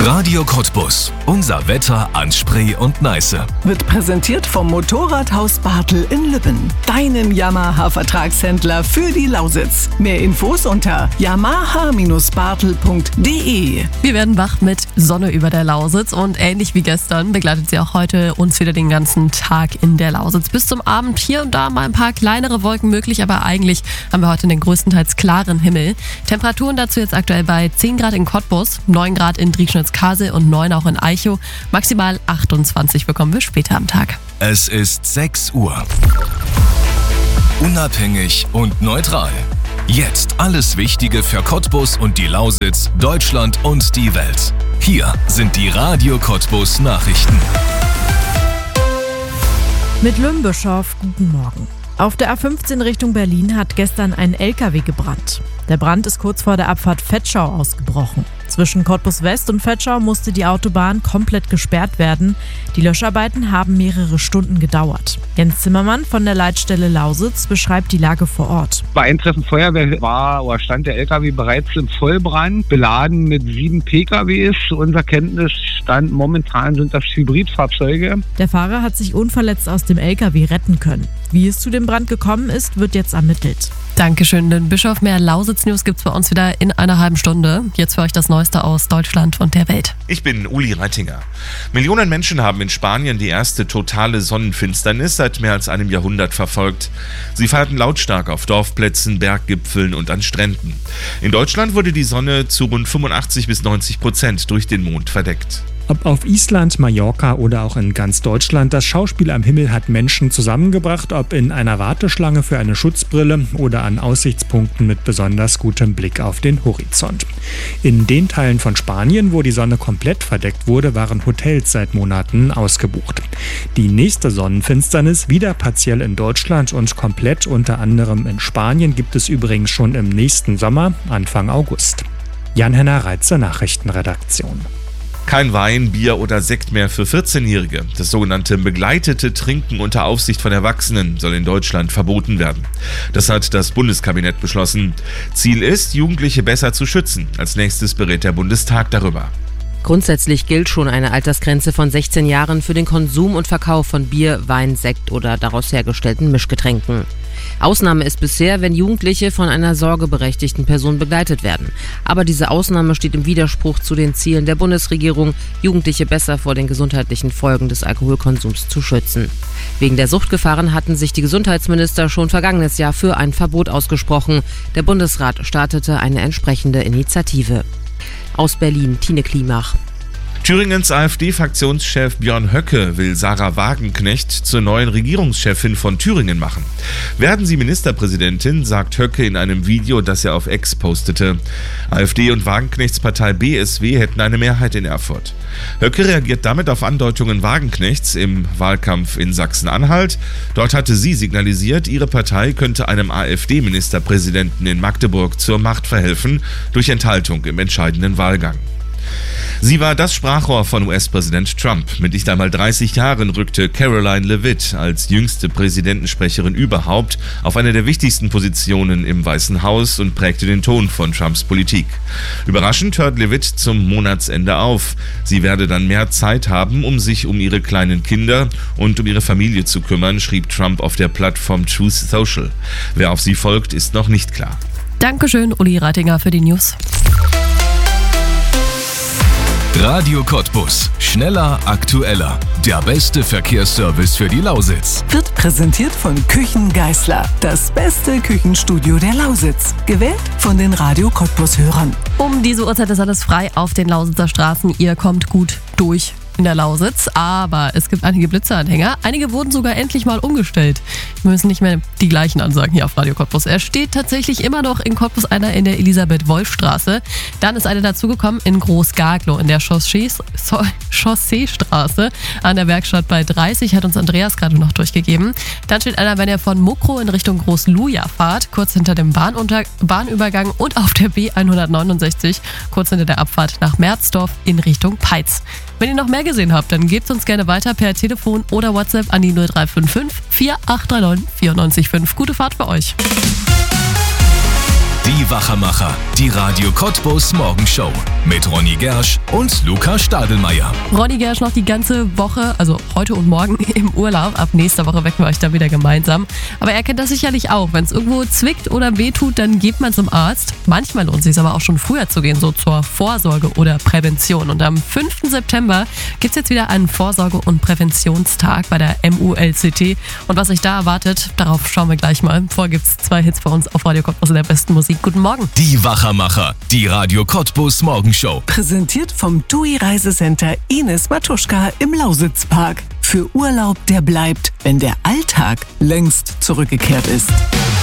Radio Cottbus. Unser Wetter an Spree und Neiße. Wird präsentiert vom Motorradhaus Bartel in Lübben. Deinen Yamaha-Vertragshändler für die Lausitz. Mehr Infos unter yamaha-bartel.de. Wir werden wach mit Sonne über der Lausitz und ähnlich wie gestern begleitet sie auch heute uns wieder den ganzen Tag in der Lausitz. Bis zum Abend hier und da mal ein paar kleinere Wolken möglich, aber eigentlich haben wir heute den größtenteils klaren Himmel. Temperaturen dazu jetzt aktuell bei 10 Grad in Cottbus, 9 Grad in Driekschnitz-Kasel und 9 auch in Eichow. Maximal 28 bekommen wir später am Tag. Es ist 6 Uhr. Unabhängig und neutral. Jetzt alles Wichtige für Cottbus und die Lausitz, Deutschland und die Welt. Hier sind die Radio Cottbus Nachrichten. Mit Lümbischow, guten Morgen. Auf der A15 Richtung Berlin hat gestern ein LKW gebrannt. Der Brand ist kurz vor der Abfahrt Vetschau ausgebrochen. Zwischen Cottbus West und Vetschau musste die Autobahn komplett gesperrt werden. Die Löscharbeiten haben mehrere Stunden gedauert. Jens Zimmermann von der Leitstelle Lausitz beschreibt die Lage vor Ort. Bei Eintreffen Feuerwehr stand der LKW bereits im Vollbrand, beladen mit 7 PKWs. Unser Kenntnisstand momentan sind das Hybridfahrzeuge. Der Fahrer hat sich unverletzt aus dem LKW retten können. Wie es zu dem Brand gekommen ist, wird jetzt ermittelt. Dankeschön, den Bischof. Mehr Lausitz-News gibt's bei uns wieder in einer halben Stunde. Jetzt für euch das Neueste aus Deutschland und der Welt. Ich bin Uli Reitinger. Millionen Menschen haben in Spanien die erste totale Sonnenfinsternis seit mehr als einem Jahrhundert verfolgt. Sie feierten lautstark auf Dorfplätzen, Berggipfeln und an Stränden. In Deutschland wurde die Sonne zu rund 85-90% durch den Mond verdeckt. Ob auf Island, Mallorca oder auch in ganz Deutschland, das Schauspiel am Himmel hat Menschen zusammengebracht, ob in einer Warteschlange für eine Schutzbrille oder an Aussichtspunkten mit besonders gutem Blick auf den Horizont. In den Teilen von Spanien, wo die Sonne komplett verdeckt wurde, waren Hotels seit Monaten ausgebucht. Die nächste Sonnenfinsternis, wieder partiell in Deutschland und komplett unter anderem in Spanien, gibt es übrigens schon im nächsten Sommer, Anfang August. Jan-Henner Reitzer, Nachrichtenredaktion. Kein Wein, Bier oder Sekt mehr für 14-Jährige. Das sogenannte begleitete Trinken unter Aufsicht von Erwachsenen soll in Deutschland verboten werden. Das hat das Bundeskabinett beschlossen. Ziel ist, Jugendliche besser zu schützen. Als nächstes berät der Bundestag darüber. Grundsätzlich gilt schon eine Altersgrenze von 16 Jahren für den Konsum und Verkauf von Bier, Wein, Sekt oder daraus hergestellten Mischgetränken. Ausnahme ist bisher, wenn Jugendliche von einer sorgeberechtigten Person begleitet werden. Aber diese Ausnahme steht im Widerspruch zu den Zielen der Bundesregierung, Jugendliche besser vor den gesundheitlichen Folgen des Alkoholkonsums zu schützen. Wegen der Suchtgefahren hatten sich die Gesundheitsminister schon vergangenes Jahr für ein Verbot ausgesprochen. Der Bundesrat startete eine entsprechende Initiative. Aus Berlin, Tine Klimach. Thüringens AfD-Fraktionschef Björn Höcke will Sarah Wagenknecht zur neuen Regierungschefin von Thüringen machen. Werden Sie Ministerpräsidentin, sagt Höcke in einem Video, das er auf X postete. AfD und Wagenknechts Partei BSW hätten eine Mehrheit in Erfurt. Höcke reagiert damit auf Andeutungen Wagenknechts im Wahlkampf in Sachsen-Anhalt. Dort hatte sie signalisiert, ihre Partei könnte einem AfD-Ministerpräsidenten in Magdeburg zur Macht verhelfen durch Enthaltung im entscheidenden Wahlgang. Sie war das Sprachrohr von US-Präsident Trump. Mit nicht einmal 30 Jahren rückte Caroline Leavitt als jüngste Präsidentensprecherin überhaupt auf eine der wichtigsten Positionen im Weißen Haus und prägte den Ton von Trumps Politik. Überraschend hört Leavitt zum Monatsende auf. Sie werde dann mehr Zeit haben, um sich um ihre kleinen Kinder und um ihre Familie zu kümmern, schrieb Trump auf der Plattform Truth Social. Wer auf sie folgt, ist noch nicht klar. Dankeschön, Uli Reitinger, für die News. Radio Cottbus. Schneller, aktueller. Der beste Verkehrsservice für die Lausitz. Wird präsentiert von Küchen Geißler. Das beste Küchenstudio der Lausitz. Gewählt von den Radio Cottbus-Hörern. Um diese Uhrzeit ist alles frei auf den Lausitzer Straßen. Ihr kommt gut durch in der Lausitz, aber es gibt einige Blitzeranhänger. Einige wurden sogar endlich mal umgestellt. Wir müssen nicht mehr die gleichen ansagen hier auf Radio Cottbus. Er steht tatsächlich immer noch in Cottbus, einer in der Elisabeth-Wolf-Straße. Dann ist eine dazugekommen in Groß-Garglow in der Chausseestraße an der Werkstatt bei 30, hat uns Andreas gerade noch durchgegeben. Dann steht einer, wenn ihr von Mukro in Richtung Groß-Luja fahrt, kurz hinter dem Bahnübergang und auf der B169, kurz hinter der Abfahrt nach Merzdorf in Richtung Peitz. Wenn ihr noch mehr gesehen habt, dann gebt uns gerne weiter per Telefon oder WhatsApp an die 0355 4839 94,5. Gute Fahrt für euch. Die Wachermacher, die Radio Cottbus Morgenshow. mit Ronny Gersch und Luca Stadelmeier. Ronny Gersch noch die ganze Woche, also heute und morgen im Urlaub. Ab nächster Woche wecken wir euch dann wieder gemeinsam. Aber er kennt das sicherlich auch. Wenn es irgendwo zwickt oder wehtut, dann geht man zum Arzt. Manchmal lohnt es sich aber auch schon früher zu gehen, so zur Vorsorge oder Prävention. Und am 5. September gibt es jetzt wieder einen Vorsorge- und Präventionstag bei der MULCT. Und was euch da erwartet, darauf schauen wir gleich mal. Vorher gibt es 2 Hits bei uns auf Radio Cottbus in der besten Musik. Guten Morgen. Die Wachermacher, die Radio Cottbus Morgenshow. Präsentiert vom TUI Reisecenter Ines Matuschka im Lausitzpark. Für Urlaub, der bleibt, wenn der Alltag längst zurückgekehrt ist.